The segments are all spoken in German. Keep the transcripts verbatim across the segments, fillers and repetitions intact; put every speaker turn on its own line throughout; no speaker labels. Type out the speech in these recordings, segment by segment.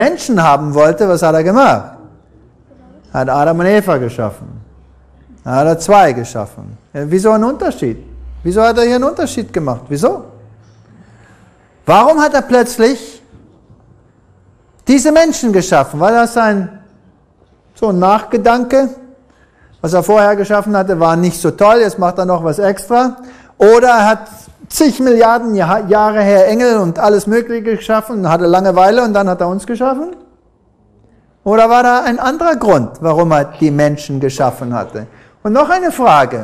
Menschen haben wollte, was hat er gemacht? Hat Adam und Eva geschaffen. Da hat er zwei geschaffen. Wieso ein Unterschied? Wieso hat er hier einen Unterschied gemacht? Wieso? Warum hat er plötzlich diese Menschen geschaffen? War das ein so ein Nachgedanke? Was er vorher geschaffen hatte, war nicht so toll, jetzt macht er noch was extra. Oder er hat zig Milliarden Jahre her Engel und alles Mögliche geschaffen, hatte Langeweile und dann hat er uns geschaffen? Oder war da ein anderer Grund, warum er die Menschen geschaffen hatte? Und noch eine Frage.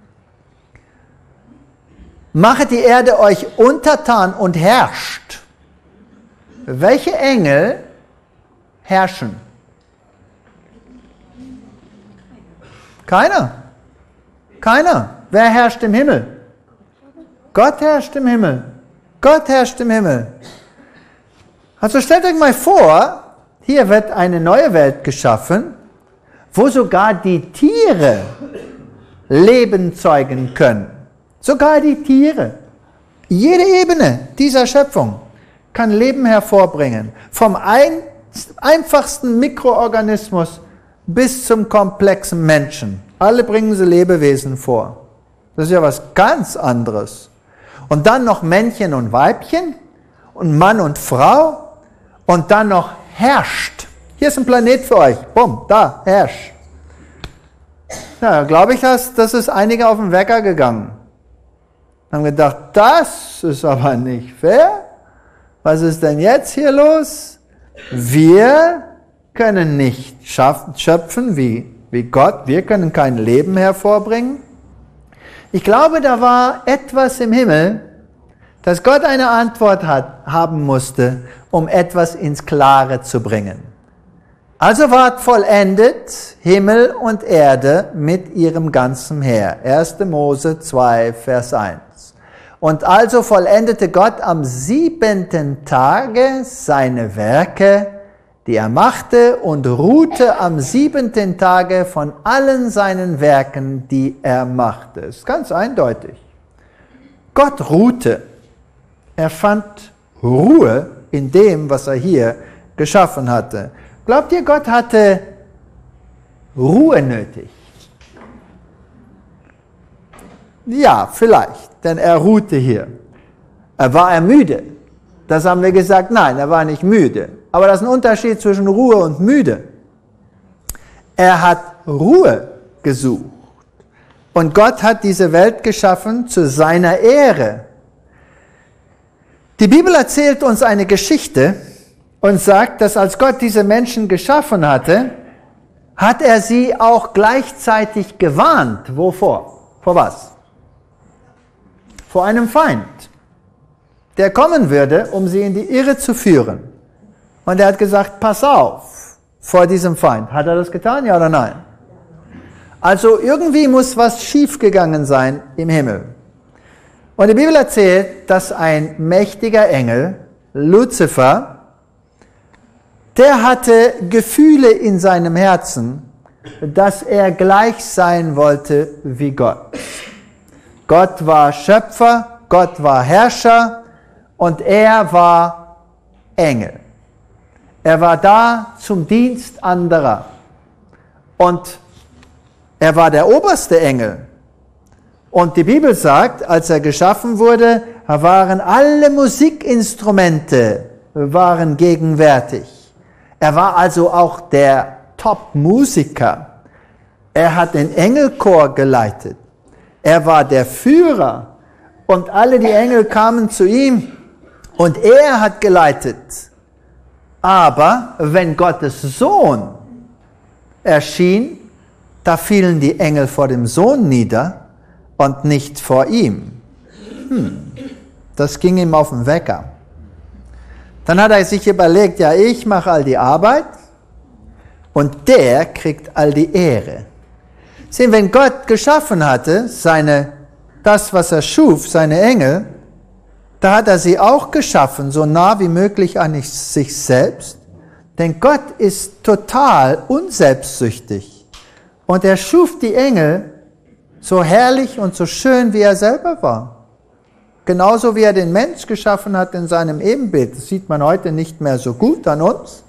Machet die Erde euch untertan und herrscht. Welche Engel herrschen? Keiner. Keiner. Wer herrscht im Himmel? Gott herrscht im Himmel. Gott herrscht im Himmel. Also stellt euch mal vor, hier wird eine neue Welt geschaffen, wo sogar die Tiere Leben zeugen können. Sogar die Tiere. Jede Ebene dieser Schöpfung kann Leben hervorbringen. Vom ein, einfachsten Mikroorganismus bis zum komplexen Menschen. Alle bringen sie Lebewesen vor. Das ist ja was ganz anderes. Und dann noch Männchen und Weibchen und Mann und Frau und dann noch herrscht. Hier ist ein Planet für euch. Bumm, da, herrscht. Ja, glaube ich, dass das ist einige auf den Wecker gegangen. Haben gedacht, das ist aber nicht fair. Was ist denn jetzt hier los? Wir können nicht schaffen, schöpfen wie, wie Gott. Wir können kein Leben hervorbringen. Ich glaube, da war etwas im Himmel, dass Gott eine Antwort hat, haben musste, um etwas ins Klare zu bringen. Also ward vollendet Himmel und Erde mit ihrem ganzen Heer. erster Mose zwei, Vers eins. Und also vollendete Gott am siebenten Tage seine Werke, die er machte, und ruhte am siebenten Tage von allen seinen Werken, die er machte. Das ist ganz eindeutig. Gott ruhte. Er fand Ruhe in dem, was er hier geschaffen hatte. Glaubt ihr, Gott hatte Ruhe nötig? Ja, vielleicht, denn er ruhte hier. Er war er müde? Das haben wir gesagt, nein, er war nicht müde. Aber das ist ein Unterschied zwischen Ruhe und müde. Er hat Ruhe gesucht. Und Gott hat diese Welt geschaffen zu seiner Ehre. Die Bibel erzählt uns eine Geschichte und sagt, dass als Gott diese Menschen geschaffen hatte, hat er sie auch gleichzeitig gewarnt. Wovor? Vor was? Vor einem Feind, der kommen würde, um sie in die Irre zu führen. Und er hat gesagt, pass auf vor diesem Feind. Hat er das getan, ja oder nein? Also irgendwie muss was schiefgegangen sein im Himmel. Und die Bibel erzählt, dass ein mächtiger Engel, Luzifer, der hatte Gefühle in seinem Herzen, dass er gleich sein wollte wie Gott. Gott war Schöpfer, Gott war Herrscher und er war Engel. Er war da zum Dienst anderer. Und er war der oberste Engel. Und die Bibel sagt, als er geschaffen wurde, waren alle Musikinstrumente waren gegenwärtig. Er war also auch der Top-Musiker. Er hat den Engelchor geleitet. Er war der Führer. Und alle die Engel kamen zu ihm und er hat geleitet. Aber wenn Gottes Sohn erschien, da fielen die Engel vor dem Sohn nieder und nicht vor ihm. Hm, das ging ihm auf den Wecker. Dann hat er sich überlegt, ja, ich mache all die Arbeit und der kriegt all die Ehre. Sehen, wenn Gott geschaffen hatte, seine, das, was er schuf, seine Engel, da hat er sie auch geschaffen, so nah wie möglich an sich selbst. Denn Gott ist total unselbstsüchtig. Und er schuf die Engel so herrlich und so schön, wie er selber war. Genauso wie er den Mensch geschaffen hat in seinem Ebenbild. Das sieht man heute nicht mehr so gut an uns.